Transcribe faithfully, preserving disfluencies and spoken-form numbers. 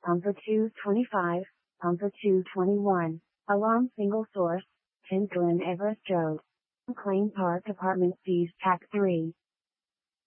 Pumper two twenty-five, Pumper two twenty-one, Alarm single source, ten Glen Everest Road. Claim Park Apartment Fees Pack three.